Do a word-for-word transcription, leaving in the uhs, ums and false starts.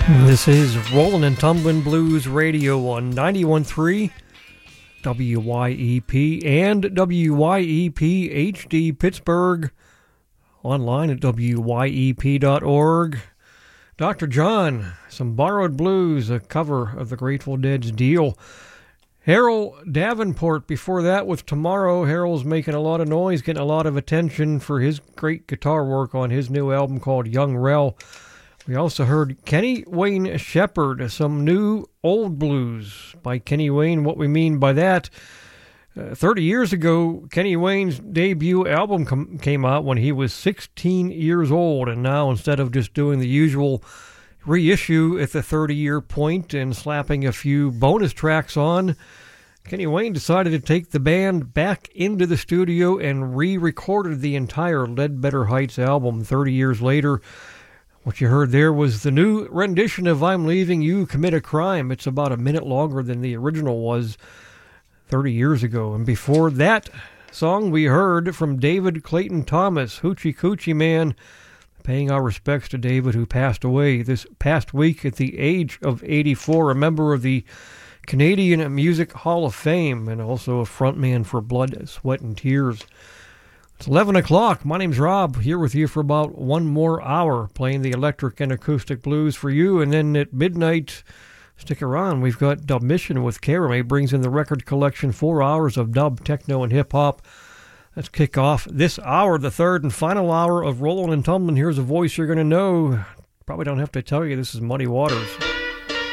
This is Rollin' and Tumblin' Blues Radio on ninety-one point three W Y E P and W Y E P H D Pittsburgh, online at W Y E P dot org. Doctor John, some borrowed blues, a cover of the Grateful Dead's Deal. Harold Davenport before that with Tomorrow. Harold's making a lot of noise, getting a lot of attention for his great guitar work on his new album called Young Rel. We also heard Kenny Wayne Shepherd, some new old blues by Kenny Wayne. What we mean by that, uh, thirty years ago, Kenny Wayne's debut album com- came out when he was sixteen years old, and now instead of just doing the usual reissue at the thirty-year point and slapping a few bonus tracks on, Kenny Wayne decided to take the band back into the studio and re-recorded the entire Ledbetter Heights album thirty years later. What you heard there was the new rendition of I'm Leaving You, Commit a Crime. It's about a minute longer than the original was thirty years ago. And before that song, we heard from David Clayton Thomas, Hoochie Coochie Man, paying our respects to David, who passed away this past week at the age of eighty-four, a member of the Canadian Music Hall of Fame and also a frontman for Blood, Sweat, and Tears. It's eleven o'clock. My name's Rob, here with you for about one more hour, playing the electric and acoustic blues for you. And then at midnight, stick around, we've got Dub Mission with Karame. Brings in the record collection, four hours of dub, techno, and hip-hop. Let's kick off this hour, the third and final hour of Rollin' and Tumblin'. Here's a voice you're going to know. Probably don't have to tell you, this is Muddy Waters.